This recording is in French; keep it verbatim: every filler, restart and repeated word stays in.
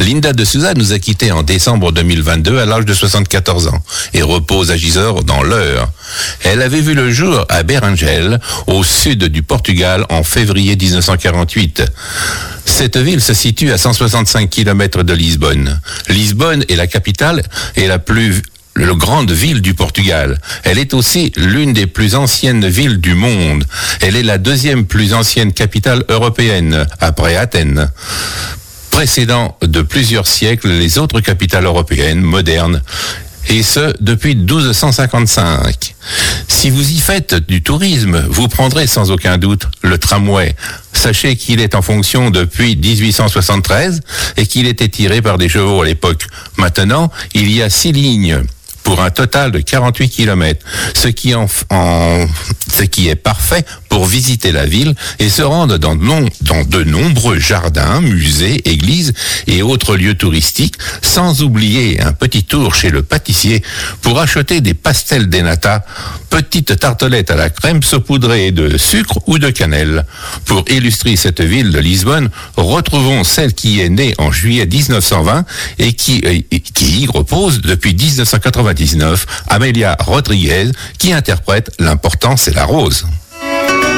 Linda de Souza nous a quittés en décembre deux mille vingt-deux à l'âge de soixante-quatorze ans et repose à Gisors dans l'Eure. Elle avait vu le jour à Berengel, au sud du Portugal, en février dix-neuf cent quarante-huit. Cette ville se situe à cent soixante-cinq kilomètres de Lisbonne. Lisbonne est la capitale et la plus la grande ville du Portugal. Elle est aussi l'une des plus anciennes villes du monde. Elle est la deuxième plus ancienne capitale européenne, après Athènes, précédant de plusieurs siècles les autres capitales européennes modernes, et ce, depuis douze cent cinquante-cinq. Si vous y faites du tourisme, vous prendrez sans aucun doute le tramway. Sachez qu'il est en fonction depuis dix-huit cent soixante-treize et qu'il était tiré par des chevaux à l'époque. Maintenant, il y a six lignes pour un total de quarante-huit kilomètres, ce qui, en, en, ce qui est parfait pour visiter la ville et se rendre dans, non, dans de nombreux jardins, musées, églises et autres lieux touristiques, sans oublier un petit tour chez le pâtissier pour acheter des pastels de nata, petites tartelettes à la crème saupoudrées de sucre ou de cannelle. Pour illustrer cette ville de Lisbonne, retrouvons celle qui est née en juillet dix-neuf cent vingt et qui, et qui y repose depuis dix-neuf cent quatre-vingt-dix-neuf, Amélia Rodriguez, qui interprète L'important c'est la rose.